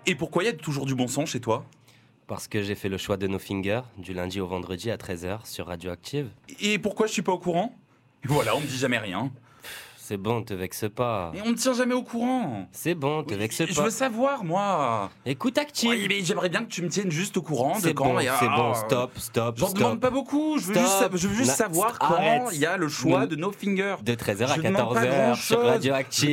Et pourquoi il y a toujours du bon son chez toi ? Parce que j'ai fait le choix de No Finger du lundi au vendredi à 13h sur Radioactive. Et pourquoi je suis pas au courant ? Voilà, on me dit jamais rien. C'est bon, te vexe pas. Et on ne tient jamais au courant. C'est bon, te vexe Je pas. veux savoir, moi. Écoute Active. Oui, mais j'aimerais bien que tu me tiennes juste au courant de C'est quand bon, il y a... c'est bon, stop. J'en demande pas beaucoup, je veux juste savoir quand Arrête. il y a le choix de No Finger. De 13h à Je demande pas 14h sur grand-chose. Radioactive.